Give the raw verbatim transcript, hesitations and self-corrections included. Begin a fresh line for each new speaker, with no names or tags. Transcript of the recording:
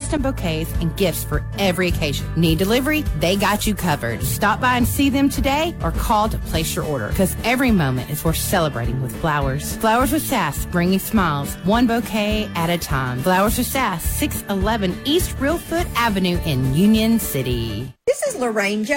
custom bouquets and gifts for every occasion. Need delivery? They got you covered. Stop by and see them today or call to place your order, because every moment is worth celebrating with flowers. Flowers with Sass, bringing smiles, one bouquet at a time. Flowers with Sass, six eleven East Reelfoot Avenue in Union City.
This is Lorraine Jones.